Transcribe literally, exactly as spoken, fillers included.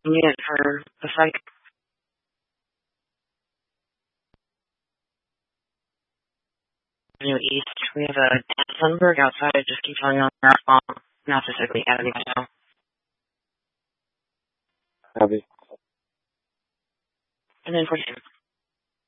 unit for the site. New East. We have a Sunberg outside. Just keep telling on our phone. Not specifically at anything. So. Heavy. And then forty-two.